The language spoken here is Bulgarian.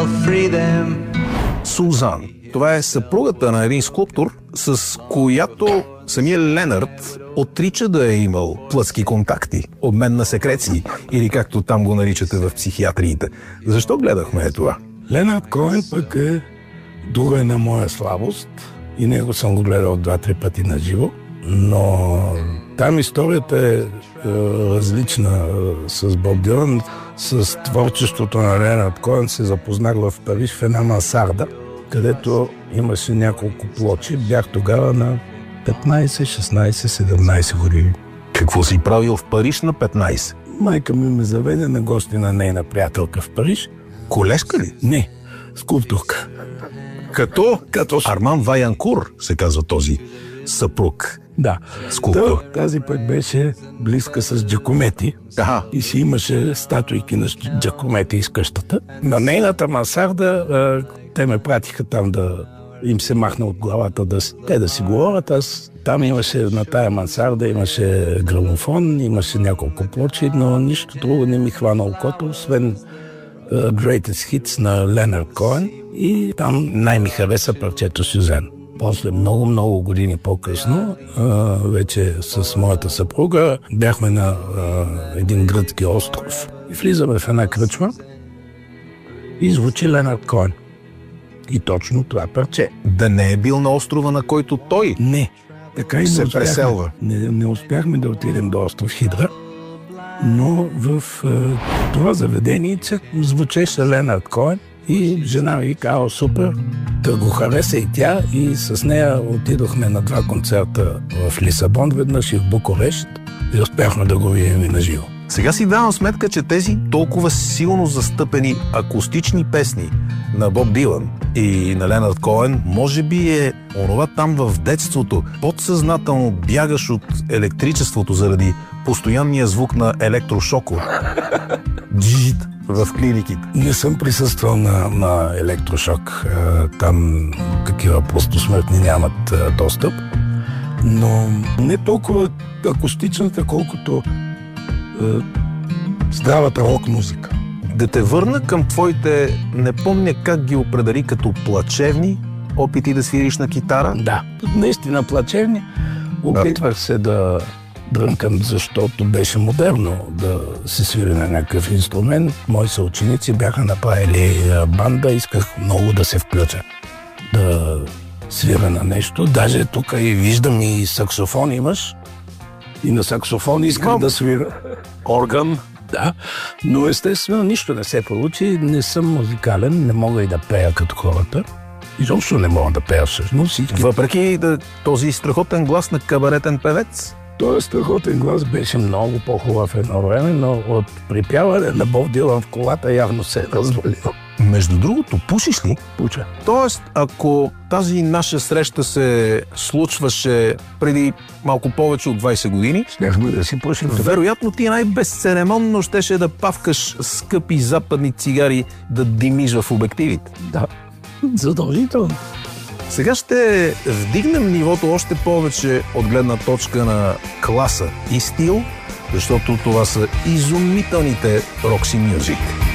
free them. Сузан. Това е съпругата на един скулптор, с която самия Ленард отрича да е имал плътски контакти, обмен на секреции, или както там го наричате в психиатриите. Защо гледахме това? Ленард Коен пък е друга на моя слабост и него съм го гледал 2-3 пъти на живо, но там историята е различна с Боб Дилан. С творчеството на Ленард Коен се запознах в Париж в една мансарда, където имаше няколко плочи. Бях тогава на 15, 16, 17 години. Какво си правил в Париж на 15? Майка ми ме заведе на гости на нейна приятелка в Париж. Колежка ли? Не, скулптурка. Като Арман Ваянкур се казва този съпруг. Да. Скулптор. Тази пък беше близка с Джакомети. Ага. И си имаше статуйки на Джакомети из къщата. На нейната мансарда те ме пратиха там да им се махна от главата те да си говорят. Аз там имаше, на тая мансарда имаше грамофон, имаше няколко плочи, но нищо друго не ми хвана окото, освен Greatest Hits на Ленард Коен, и там най-ми хареса парчето Сюзан. После много години по-късно, вече с моята съпруга, бяхме на един гръцки остров и влизаме в една кръчма и звучи Ленард Коен. И точно това парче. Да не е бил на острова, на който той не. Така и се преселва. Не успяхме да отидем до остров Хидра, но в това заведение звучеше Ленард Коен и жена ми каза: супер, да го хареса и тя, и с нея отидохме на 2 концерта в Лисабон веднъж и в Букурещ и успяхме да го видим и на живо. Сега си давам сметка, че тези толкова силно застъпени акустични песни на Боб Дилан и на Ленард Коен, може би е онова там в детството, подсъзнателно бягаш от електричеството заради постоянния звук на електрошоко. Джит в клиниките. Не съм присъствал на електрошок. Там такива простосмъртни нямат достъп. Но не толкова акустичната, колкото здравата рок-музика. Да те върна към твоите, не помня как ги определи, като плачевни опити да свириш на китара? Да, наистина плачевни. Опитвах се да дрънкам, защото беше модерно да се свири на някакъв инструмент. Мои съученици бяха направили банда, исках много да се включа, да свира на нещо. Даже тук и виждам и саксофон имаш. И на саксофон исках да свира. Орган. Да, но естествено нищо не се получи. Не съм музикален, не мога и да пея като хората. Изобщо не мога да пея всъщност. Въпреки този страхотен глас на кабаретен певец? Този страхотен глас беше много по-хубав едно време, но от припяване на Боб Дилан в колата явно се е развалил. Между другото, пушиш ли? Пуча. Тоест, ако тази наша среща се случваше преди малко повече от 20 години, щяхме да си пушим. Вероятно ти най-безцеремонно щеше да павкаш скъпи западни цигари, да димиш в обективите. Да, задължително. Сега ще вдигнем нивото още повече от гледна точка на класа и стил, защото това са изумителните Roxy Music.